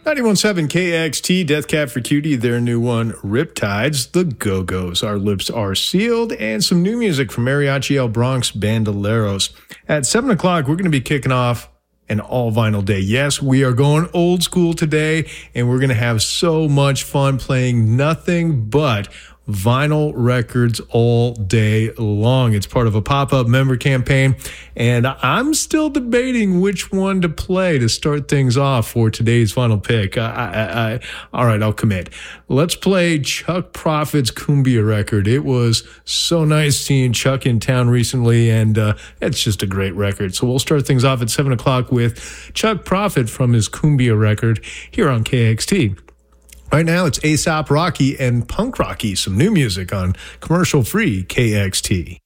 91.7 KXT, Death Cab for Cutie, their new one, Riptides, The Go-Go's, Our Lips Are Sealed, and some new music from Mariachi El Bronx Bandoleros. At 7 o'clock, we're going to be kicking off an all-vinyl day. Yes, we are going old school today, and we're going to have so much fun playing nothing but vinyl records all day long. It's part of a pop-up member campaign, and I'm still debating which one to play to start things off for today's vinyl pick. All right, I'll commit. Let's play Chuck Prophet's Cumbia record. It was so nice seeing Chuck in town recently, and it's just a great record. So we'll start things off at 7 o'clock with Chuck Prophet from his Cumbia record here on KXT. Right now, it's A$AP Rocky and Punk Rocky, some new music on commercial-free KXT.